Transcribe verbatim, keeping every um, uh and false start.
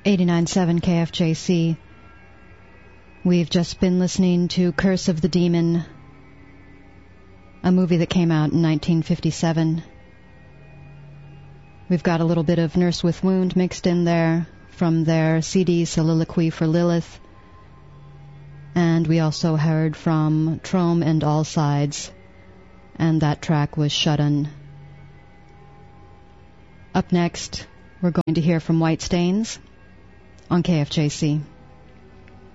eighty-nine point seven K F J C. We've just been listening to Curse of the Demon, a movie that came out in nineteen fifty-seven. We've got a little bit of Nurse with Wound mixed in there from their C D Soliloquy for Lilith. And we also heard from Trome and All Sides, and that track was Shut-In. Up next, we're going to hear from White Stains on K F J C.